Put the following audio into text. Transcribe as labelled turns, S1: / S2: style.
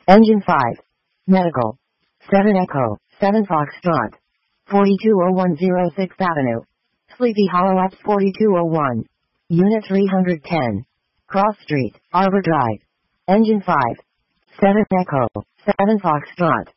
S1: Engine 5. Medical. 7 Echo, 7 Foxtrot. 4201 6th Avenue. Sleepy Hollow Apps 4201. Unit 310. Cross Street, Arbor Drive. Engine 5. 7 Echo, 7 Foxtrot.